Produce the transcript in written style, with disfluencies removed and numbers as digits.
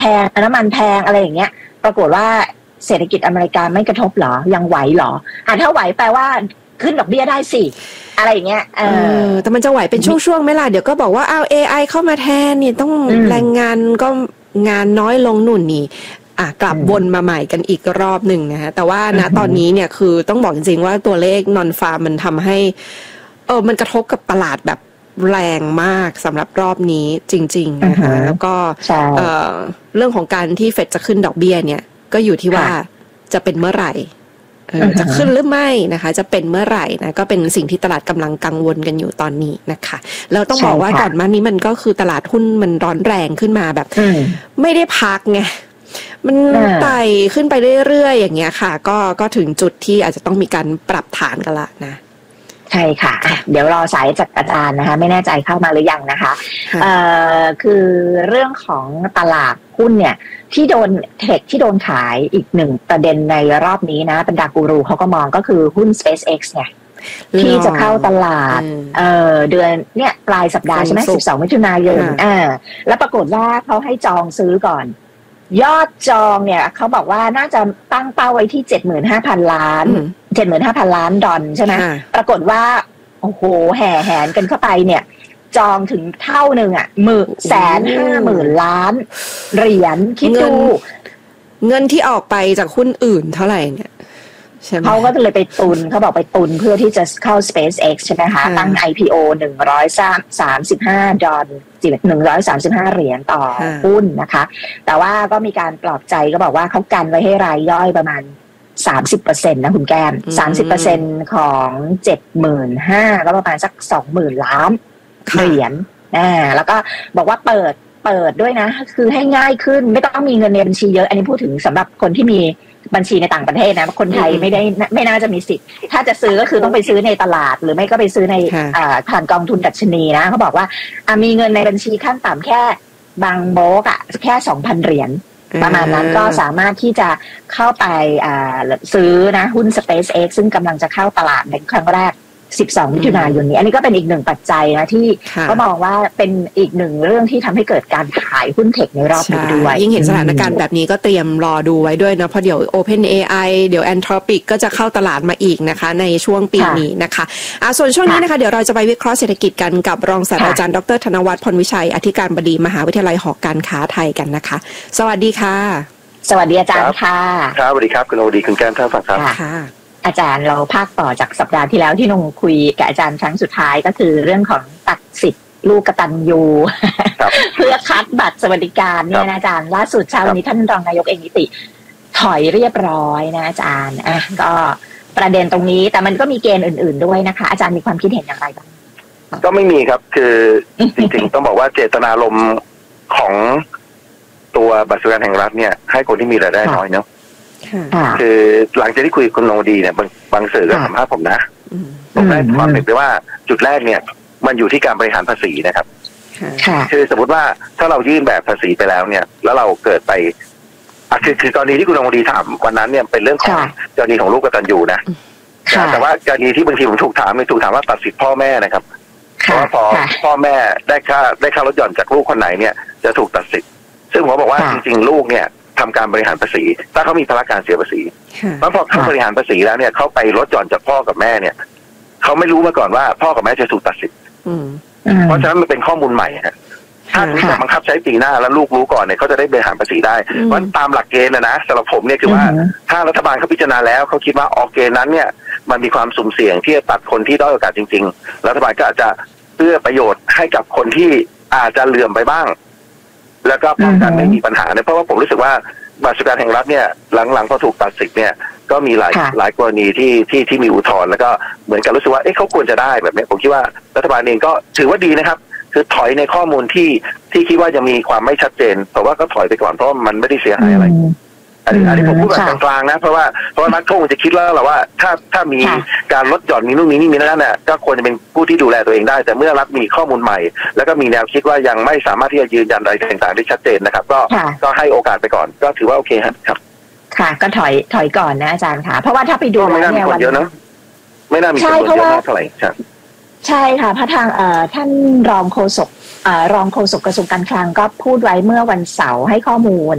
แพงน้ำมันแพงอะไรอย่างเงี้ยปรากฏว่าเศรษฐกิจอเมริกาไม่กระทบหรอยังไหวหรอถ้าไหวแปลว่าขึ้นดอกเบี้ยได้สิอะไรอย่างเงี้ยแต่มันจะไหวเป็นช่วงๆไหมล่ะเดี๋ยวก็บอกว่าAI เข้ามาแทนนี่ต้องแรงงานก็งานน้อยลงนู่นนี่กลับวนมาใหม่กันอีกรอบหนึ่งนะฮะแต่ว่าณตอนนี้เนี่ยคือต้องบอกจริงๆว่าตัวเลขนอนฟาร์มมันทำให้มันกระทบกับตลาดแบบแรงมากสำหรับรอบนี้จริงๆนะคะแล้วก็เรื่องของการที่เฟดจะขึ้นดอกเบี้ยเนี่ยก็อยู่ที่ว่าจะเป็นเมื่อไหร่จะขึ้นหรือไม่นะคะจะเป็นเมื่อไหร่นะก็เป็นสิ่งที่ตลาดกำลังกังวลกันอยู่ตอนนี้นะคะแล้วต้องบอกว่าก่อนหน้านี้มันก็คือตลาดหุ้นมันร้อนแรงขึ้นมาแบบไม่ได้พักไงมันไต่ขึ้นไปเรื่อยๆอย่างเงี้ยค่ะก็ถึงจุดที่อาจจะต้องมีการปรับฐานกันละนะใช่ค่ะเดี๋ยวรอสายจากอาจารย์นะคะไม่แน่ใจเข้ามาหรือยังนะคะคือเรื่องของตลาดหุ้นเนี่ยที่โดนเทคที่โดนขายอีกหนึ่งประเด็นในรอบนี้นะบรรดากูรูเขาก็มองก็คือหุ้น SpaceX เนี่ยที่จะเข้าตลาดเดือนเนี่ยปลายสัปดาห์ใช่ไหม12 มิถุนายนแล้วปรากฏว่าเขาให้จองซื้อก่อนยอดจองเนี่ยเขาบอกว่าน่าจะตั้งเป้าไว้ที่ 75,000 ล้าน 75,000 ล้านดอลใช่ไหมปรากฏว่าโอ้โหแห่แหนกันเข้าไปเนี่ยจองถึงเท่านึง150,000 ล้านเหรียญคิดดูเงินที่ออกไปจากหุ้นอื่นเท่าไหร่เนี่ยเขาก็เลยไปตุนเขาบอกไปตุนเพื่อที่จะเข้า SpaceX ใช่ไหมคะตั้ง IPO 135 ดอล135 เหรียญต่อหุ้นนะคะแต่ว่าก็มีการปลอบใจก็บอกว่าเขากันไว้ให้รายย่อยประมาณ 30% นะคุณแก้ม 30% ของ 75,000 ก็ประมาณสัก 20,000 ล้านเหรียญแล้วก็บอกว่าเปิดด้วยนะคือให้ง่ายขึ้นไม่ต้องมีเงินในบัญชีเยอะอันนี้พูดถึงสำหรับคนที่มีบัญชีในต่างประเทศนะคนไทยไม่น่าจะมีสิทธิ์ถ้าจะซื้อก็คือต้องไปซื้อในตลาดหรือไม่ก็ไปซื้อในผ่านกองทุนดัชนีนะเขาบอกว่ามีเงินในบัญชีขั้นต่ำแค่บางโบกแค่ 2,000 เหรียญประมาณนั้นก็สามารถที่จะเข้าไปซื้อนะหุ้น SpaceX ซึ่งกำลังจะเข้าตลาดในครั้งแรก12 มิถุนายนนี้อันนี้ก็เป็นอีกหนึ่งปัจจัยนะที่ก็มองว่าเป็นอีกหนึ่งเรื่องที่ทำให้เกิดการขายหุ้นเทคในรอบนี้ด้วยยิ่งเห็นสถานการณ์แบบนี้ก็เตรียมรอดูไว้ด้วยนะเพราะเดี๋ยว OpenAI เดี๋ยว Anthropic ก็จะเข้าตลาดมาอีกนะคะในช่วงปีนี้นะคะส่วนช่วงนี้นะคะเดี๋ยวเราจะไปวิเคราะห์เศรษฐกิจกันกับรองศาสตราจารย์ดร.ธนวัฒน์ พลวิชัยอธิการบดีมหาวิทยาลัยหอการค้าไทยกันนะคะสวัสดีค่ะสวัสดีอาจารย์ค่ะครับสวัสดีครับคุณโอดีคุณแก้มท่านฟังครับอาจารย์เราภาคต่อจากสัปดาห์ที่แล้วที่นงคุยกับอาจารย์ครั้งสุดท้ายก็คือเรื่องของตัดสิทธิ์ลูกกตัญญูเพื่อคัดบัตรสวัสดิการเนี่ยนะอาจารย์ล่าสุดเช้านี้ท่านรองนายกเองนิติถอยเรียบร้อยนะอาจารย์ก็ประเด็นตรงนี้แต่มันก็มีเกณฑ์อื่นๆด้วยนะคะอาจารย์มีความคิดเห็นอย่างไรบ้างก็ไม่มีครับคือจริงๆต้องบอกว่าเจตนารมณ์ของตัวบัตรสวัสดิการแห่งรัฐเนี่ยให้คนที่มีรายได้น้อยเนาะคือหลังจากที่คุยกับคุณนงดีเนี่ยบางสื่อก็สัมภาษณ์ผมนะผมได้ความเห็นไปว่าจุดแรกเนี่ยมันอยู่ที่การบริหารภาษีนะครับคือสมมติว่าถ้าเรายื่นแบบภาษีไปแล้วเนี่ยแล้วเราเกิดไปคือกรณีที่คุณนงดีถามวันนั้นเนี่ยเป็นเรื่องของกรณีของลูกกตัญญูนะแต่ว่ากรณีที่บางทีผมถูกถามว่าตัดสิทธิพ่อแม่นะครับเพราะว่าพอพ่อแม่ได้ค่ารถหย่อนจากลูกคนไหนเนี่ยจะถูกตัดสิทธิ์ซึ่งผมบอกว่าจริงๆลูกเนี่ยทำการบริหารภาษีถ้าเขามีภาระการเสียภาษีเพราะพอเขาบริหารภาษีแล้วเนี่ยเขาไปลดหย่อนจากพ่อกับแม่เนี่ยเขาไม่รู้มาก่อนว่าพ่อกับแม่จะถูกตัดสิทธิ์เพราะฉะนั้นมันเป็นข้อมูลใหม่ฮะถ้าจะบังคับใช้ปีหน้าแล้วลูกรู้ก่อนเนี่ยเขาจะได้บริหารภาษีได้เพราะตามหลักเกณฑ์นะสำหรับผมเนี่ยคือว่าถ้ารัฐบาลเขาพิจารณาแล้วเขาคิดว่าออกเกณฑ์นั้นเนี่ยมันมีความสุ่มเสี่ยงที่จะตัดคนที่ด้อยโอกาสจริงๆรัฐบาลก็อาจจะเพื่อประโยชน์ให้กับคนที่อาจจะเหลื่อมไปบ้างแล้วก็ป้องกันไม่มีปัญหาเนี่ยเพราะว่าผมรู้สึกว่าบัตรสวัสดิการแห่งรัฐเนี่ยหลังๆพอถูกตัดสิทธิ์เนี่ยก็มีหลายกรณีที่มีอุทธรณ์แล้วก็เหมือนกันรู้สึกว่าเขาควรจะได้แบบนี้ผมคิดว่ารัฐบาลเองก็ถือว่าดีนะครับคือถอยในข้อมูลที่คิดว่ายังมีความไม่ชัดเจนเพราะว่าก็ถอยไปก่อนเพราะมันไม่ได้เสียหายอะไรอันนี้ผมพูดแบบกลางๆนะเพราะว่านักโทษจะคิดแล้วแหละว่าถ้ามีการลดหย่อนมีนู่นมีนี่มีนั่นเนี่ยก็ควรจะเป็นผู้ที่ดูแลตัวเองได้แต่เมื่อรัฐมีข้อมูลใหม่แล้วก็มีแนวคิดว่ายังไม่สามารถที่จะยืนยันอะไรต่างๆได้ชัดเจนนะครับก็ให้โอกาสไปก่อนก็ถือว่าโอเคครับค่ะก็ถอยก่อนนะอาจารย์ค่ะเพราะว่าถ้าไปดูแล้วเนี่ยวันเยอะนะไม่น่ามีคนเยอะมากเท่าไหร่ใช่ค่ะพระทางท่านรองโฆษกกระทรวงการคลังก็พูดไว้เมื่อวันเสาร์ให้ข้อมูล